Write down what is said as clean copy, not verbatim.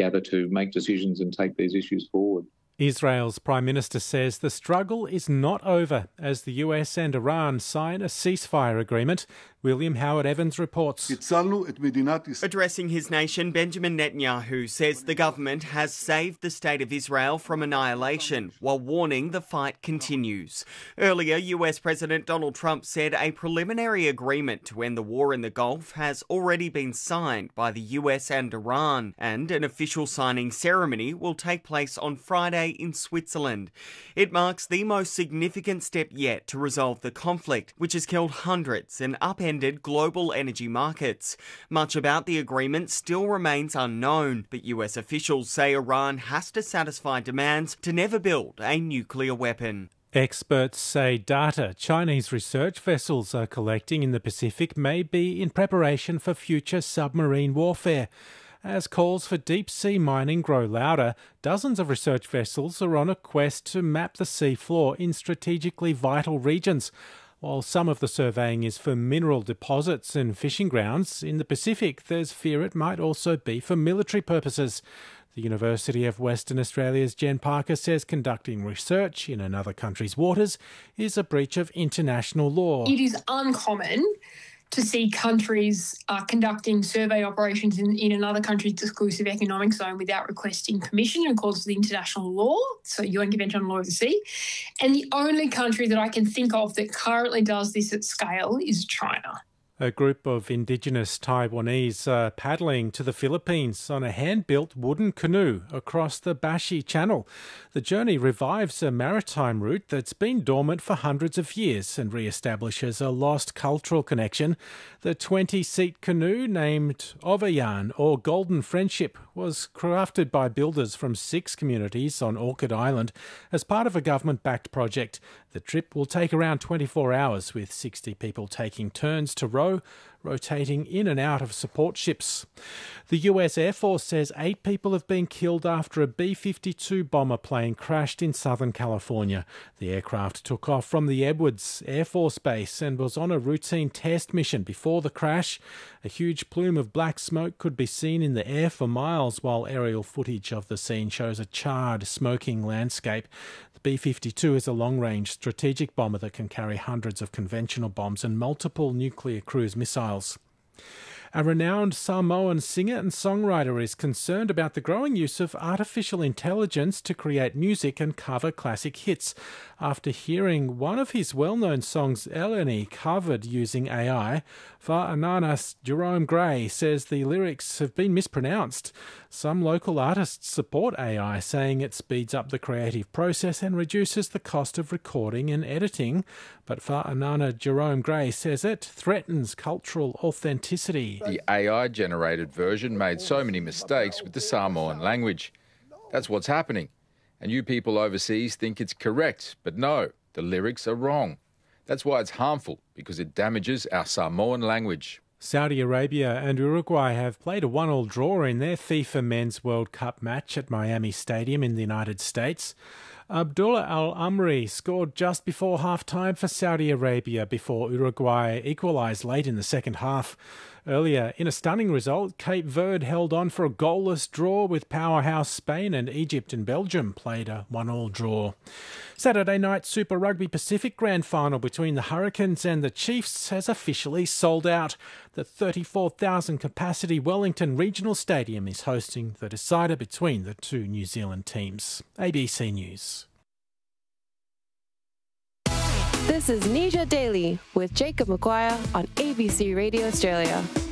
together to make decisions and take these issues forward. Israel's Prime Minister says the struggle is not over as the US and Iran sign a ceasefire agreement. William Howard Evans reports. Addressing his nation, Benjamin Netanyahu says the government has saved the state of Israel from annihilation while warning the fight continues. Earlier, US President Donald Trump said a preliminary agreement to end the war in the Gulf has already been signed by the US and Iran, and an official signing ceremony will take place on Friday in Switzerland. It marks the most significant step yet to resolve the conflict, which has killed hundreds and upended global energy markets. Much about the agreement still remains unknown, but US officials say Iran has to satisfy demands to never build a nuclear weapon. Experts say data Chinese research vessels are collecting in the Pacific may be in preparation for future submarine warfare. As calls for deep-sea mining grow louder, dozens of research vessels are on a quest to map the seafloor in strategically vital regions. While some of the surveying is for mineral deposits and fishing grounds, in the Pacific there's fear it might also be for military purposes. The University of Western Australia's Jen Parker says conducting research in another country's waters is a breach of international law. It is uncommon to see countries conducting survey operations in another country's exclusive economic zone without requesting permission in accordance with international law, so UN Convention on Law of the Sea. And the only country that I can think of that currently does this at scale is China. A group of Indigenous Taiwanese are paddling to the Philippines on a hand-built wooden canoe across the Bashi Channel. The journey revives a maritime route that's been dormant for hundreds of years and re-establishes a lost cultural connection. The 20-seat canoe, named Ovayan, or Golden Friendship, was crafted by builders from 6 communities on Orchid Island as part of a government-backed project. The trip will take around 24 hours, with 60 people taking turns to row, rotating in and out of support ships. The US Air Force says 8 people have been killed after a B-52 bomber plane crashed in Southern California. The aircraft took off from the Edwards Air Force Base and was on a routine test mission before the crash. A huge plume of black smoke could be seen in the air for miles, while aerial footage of the scene shows a charred, smoking landscape. The B-52 is a long-range strategic bomber that can carry hundreds of conventional bombs and multiple nuclear cruise missiles. A renowned Samoan singer and songwriter is concerned about the growing use of artificial intelligence to create music and cover classic hits. After hearing one of his well-known songs, Eleni, covered using AI, Fa'anana's Jerome Gray says the lyrics have been mispronounced. Some local artists support AI, saying it speeds up the creative process and reduces the cost of recording and editing. But Fa'anana Jerome Gray says it threatens cultural authenticity. The AI-generated version made so many mistakes with the Samoan language. That's what's happening. And you people overseas think it's correct, but no, the lyrics are wrong. That's why it's harmful, because it damages our Samoan language. Saudi Arabia and Uruguay have played a 1-1 draw in their FIFA Men's World Cup match at Miami Stadium in the United States. Abdullah Al-Amri scored just before half-time for Saudi Arabia before Uruguay equalised late in the second half. Earlier, in a stunning result, Cape Verde held on for a goalless draw with powerhouse Spain, and Egypt and Belgium played a 1-1 draw. Saturday night Super Rugby Pacific Grand Final between the Hurricanes and the Chiefs has officially sold out. The 34,000 capacity Wellington Regional Stadium is hosting the decider between the two New Zealand teams. ABC News. This is Nisha Daily with Jacob Maguire on ABC Radio Australia.